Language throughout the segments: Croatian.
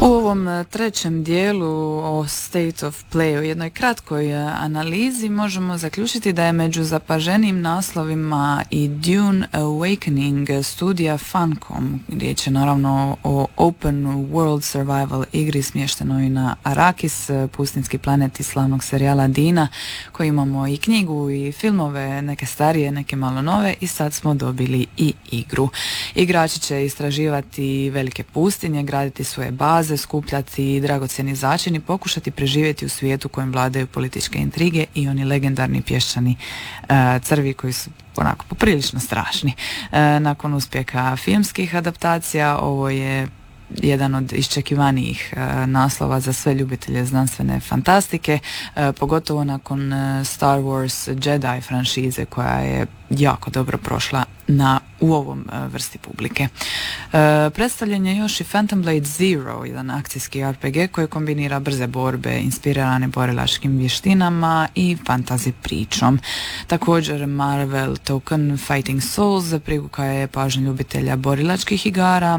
U ovom trećem dijelu o State of Play, u jednoj kratkoj analizi možemo zaključiti da je među zapaženijim naslovima i Dune Awakening studija Funcom. Riječ je naravno o Open World Survival igri smještenoj na Arrakis, pustinski planet iz slavnog serijala Dina, koji imamo i knjigu i filmove, neke starije, neke malo nove, i sad smo dobili i igru. Igrači će istraživati velike pustinje, graditi svoje baze, skupljati dragocjeni začin i pokušati preživjeti u svijetu kojem vladaju političke intrige i oni legendarni pješčani crvi koji su onako poprilično strašni. Nakon uspjeha filmskih adaptacija, ovo je jedan od iščekivanijih naslova za sve ljubitelje znanstvene fantastike, pogotovo nakon Star Wars Jedi franšize koja je jako dobro prošla u ovom vrsti publike. Predstavljen je još i Phantom Blade Zero, jedan akcijski RPG koji kombinira brze borbe inspirirane borilačkim vještinama i fantasy pričom. Također Marvel Token Fighting Souls privukao je pažnju ljubitelja borilačkih igara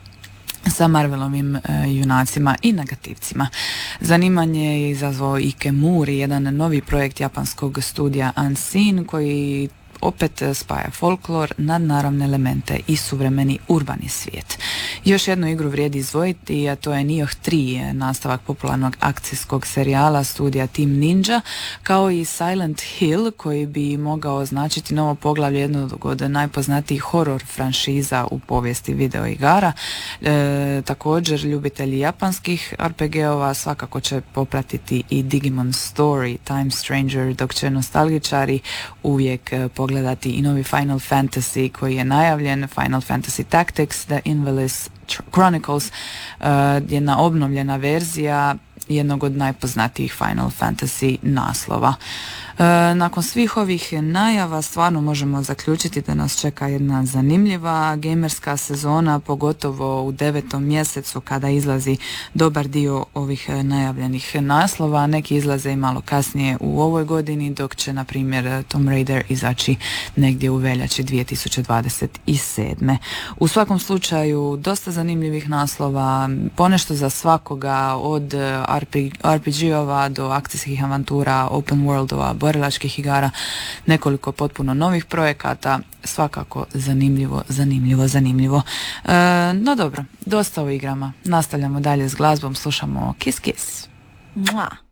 sa Marvelovim junacima i negativcima. Zanimanje je izazvao i Kemuri, jedan novi projekt japanskog studija Unseen koji opet spaja folklor, nadnaravne elemente i suvremeni urbani svijet. Još jednu igru vrijedi izdvojiti, a to je Nioh 3, nastavak popularnog akcijskog serijala studija Team Ninja, kao i Silent Hill, koji bi mogao označiti novo poglavlje jednog od najpoznatijih horror franšiza u povijesti videoigara. Također, ljubitelji japanskih RPG-ova svakako će popratiti i Digimon Story, Time Stranger, dok će nostalgičari uvijek pogledati i novi Final Fantasy koji je najavljen, Final Fantasy Tactics, The Invalid Chronicles, jedna obnovljena verzija jednog od najpoznatijih Final Fantasy naslova. Nakon svih ovih najava stvarno možemo zaključiti da nas čeka jedna zanimljiva gamerska sezona, pogotovo u 9. mjesecu kada izlazi dobar dio ovih najavljenih naslova. Neki izlaze i malo kasnije u ovoj godini, dok će na primjer Tomb Raider izaći negdje u veljači 2027. U svakom slučaju dosta zanimljivih naslova, ponešto za svakoga, od RPG-ova do akcijskih avantura, open worldova, borilačkih igara, nekoliko potpuno novih projekata, svakako zanimljivo. No dobro, dosta o igrama. Nastavljamo dalje s glazbom, slušamo Kiss Kiss. Mua.